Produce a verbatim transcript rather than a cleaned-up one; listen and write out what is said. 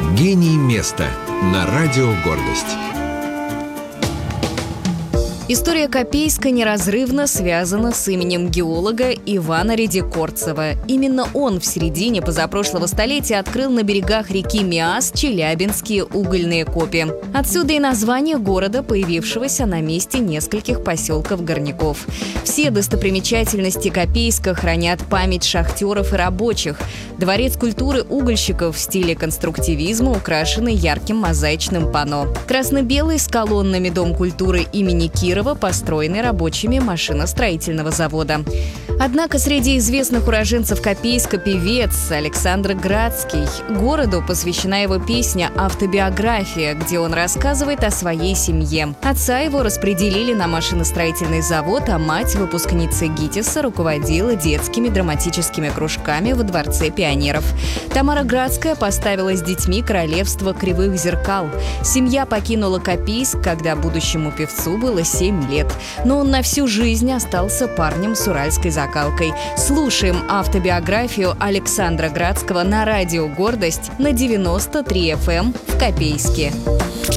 Гений места на радио «Гордость». История Копейска неразрывно связана с именем геолога Ивана Редекорцева. Именно он в середине позапрошлого столетия открыл на берегах реки Миас челябинские угольные копи. Отсюда и название города, появившегося на месте нескольких поселков-горняков. Все достопримечательности Копейска хранят память шахтеров и рабочих. Дворец культуры угольщиков в стиле конструктивизма, украшенный ярким мозаичным панно. Красно-белый с колоннами дом культуры имени Кирова, построенный рабочими машиностроительного завода. Однако среди известных уроженцев Копейска певец Александр Градский. Городу посвящена его песня «Автобиография», где он рассказывает о своей семье. Отца его распределили на машиностроительный завод, а мать, выпускница ГИТИСа, руководила детскими драматическими кружками во Дворце пионеров. Тамара Градская поставила с детьми королевство кривых зеркал. Семья покинула Копейск, когда будущему певцу было семь лет. Но он на всю жизнь остался парнем с уральской закалкой. Слушаем автобиографию Александра Градского на радио «Гордость» на девяносто три эф эм в Копейске.